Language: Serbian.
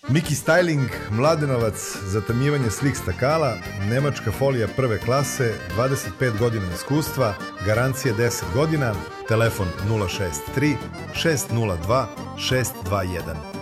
Miki Styling, Mladenovac, zatamljivanje slik stakala, nemačka folija prve klase, 25 godina iskustva, garancije 10 godina, telefon 063 602 621.